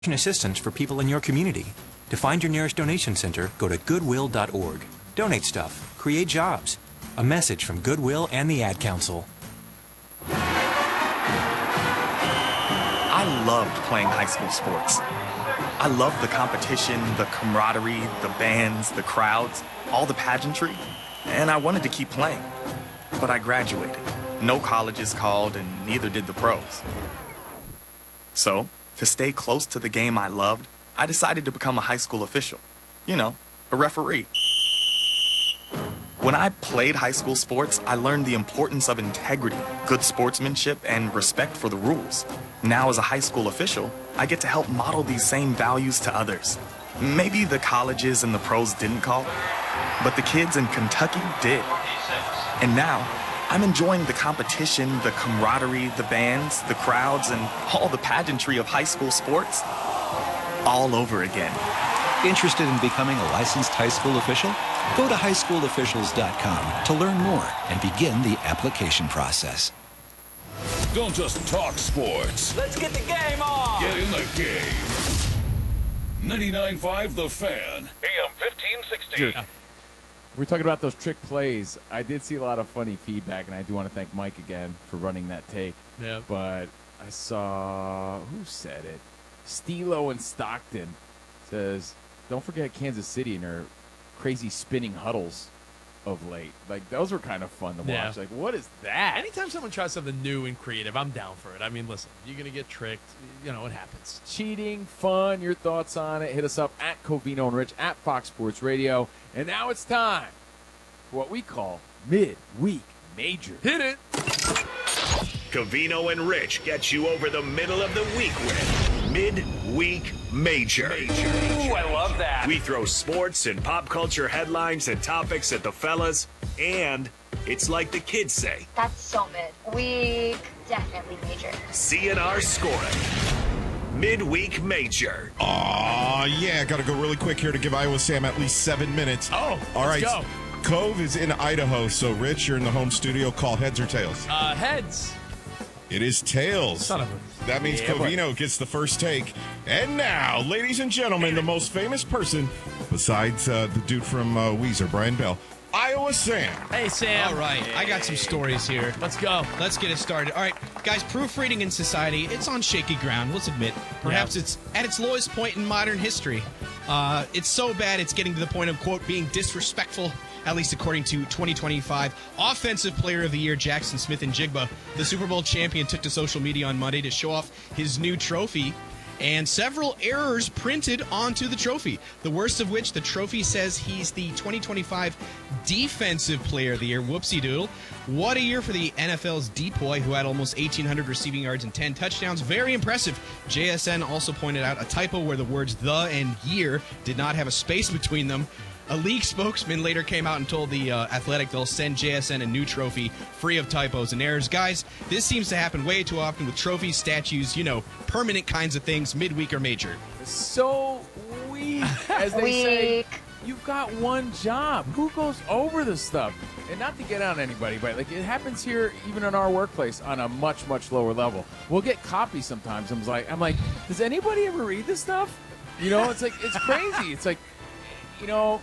assistance for people in your community. To find your nearest donation center, go to goodwill.org. Donate stuff. Create jobs. A message from Goodwill and the Ad Council. I loved playing high school sports. I loved the competition, the camaraderie, the bands, the crowds, all the pageantry, and I wanted to keep playing. But I graduated. No colleges called, and neither did the pros. So, to stay close to the game I loved, I decided to become a high school official. You know, a referee. When I played high school sports, I learned the importance of integrity, good sportsmanship, and respect for the rules. Now, as a high school official, I get to help model these same values to others. Maybe the colleges and the pros didn't call, but the kids in Kentucky did. And now, I'm enjoying the competition, the camaraderie, the bands, the crowds, and all the pageantry of high school sports all over again. Interested in becoming a licensed high school official? Go to highschoolofficials.com to learn more and begin the application process. Don't just talk sports. Let's get the game on. Get in the game. 99.5 The Fan. AM 1560. We're talking about those trick plays. I did see a lot of funny feedback, and I do want to thank Mike again for running that take. Yeah. But I saw, who said it? Stilo in Stockton says, don't forget Kansas City and their crazy spinning huddles of late. Like, those were kind of fun to watch. Yeah. Like, what is that? Anytime someone tries something new and creative, I'm down for it. I mean, listen, you're going to get tricked. You know, it happens. Cheating, fun, your thoughts on it. Hit us up at Covino and Rich at Fox Sports Radio. And now it's time for what we call Midweek Major. Hit it. Covino and Rich gets you over the middle of the week with Midweek Major. Ooh, I love that. We throw sports and pop culture headlines and topics at the fellas, and it's like the kids say. That's so mid. Week, definitely major. CNR scoring. Midweek Major. Aw, yeah, got to go really quick here to give Iowa Sam at least 7 minutes. Oh, all right. let's go. Cove is in Idaho, so Rich, you're in the home studio. Call heads or tails? Heads. It is tails. Son of a... That means Covino gets the first take. And now, ladies and gentlemen, the most famous person besides the dude from Weezer, Brian Bell, Iowa Sam. Hey, Sam. All right, I got some stories here. Let's go. Let's get it started. All right, guys, proofreading in society, it's on shaky ground, let's admit. Perhaps it's at its lowest point in modern history. It's so bad it's getting to the point of, quote, being disrespectful, at least according to 2025 Offensive Player of the Year Jackson Smith-Njigba. The Super Bowl champion took to social media on Monday to show off his new trophy, and several errors printed onto the trophy. The worst of which, the trophy says he's the 2025 Defensive Player of the Year. Whoopsie doodle. What a year for the NFL's deep boy, who had almost 1,800 receiving yards and 10 touchdowns. Very impressive. JSN also pointed out a typo where the words the and year did not have a space between them. A league spokesman later came out and told the Athletic they'll send JSN a new trophy free of typos and errors. Guys, this seems to happen way too often with trophies, statues, you know, permanent kinds of things, midweek or major. So weak, as they say. You've got one job. Who goes over this stuff? And not to get on anybody, but like it happens here, even in our workplace, on a much, much lower level. We'll get copies sometimes. I'm like, does anybody ever read this stuff? You know, it's like it's crazy. It's like, you know,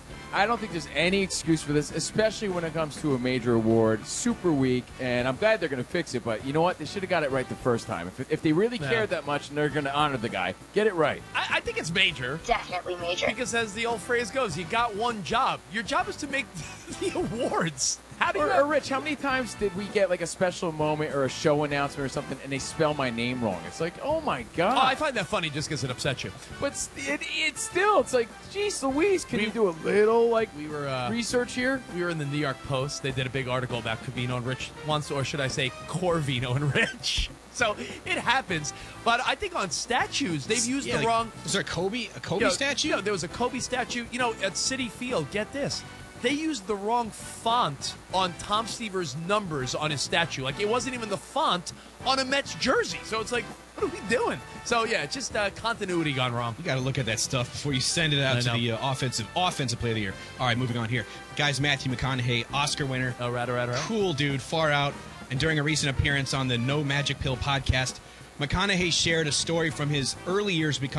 I don't think there's any excuse for this, especially when it comes to a major award. Super weak, and I'm glad they're going to fix it. But you know what? They should have got it right the first time. If they really cared that much and they're going to honor the guy, get it right. I think it's major. Definitely major. Because as the old phrase goes, you got one job. Your job is to make the awards. Or Rich, how many times did we get like a special moment or a show announcement or something and they spell my name wrong? It's like, oh my God. Oh, I find that funny just because it upsets you. But it's still, it's like, geez Louise, can you do a little like research here? We were in the New York Post. They did a big article about Covino and Rich once, or should I say Corvino and Rich. So it happens. But I think on statues, they've used the wrong. Was there a Kobe statue? Yeah, there was a Kobe statue. You know, at Citi Field, get this. They used the wrong font on Tom Seaver's numbers on his statue. Like, it wasn't even the font on a Mets jersey. So it's like, what are we doing? So, yeah, just continuity gone wrong. You got to look at that stuff before you send it out to the offensive player of the year. All right, moving on here. Guys, Matthew McConaughey, Oscar winner. Oh, right. Cool dude, far out. And during a recent appearance on the No Magic Pill podcast, McConaughey shared a story from his early years becoming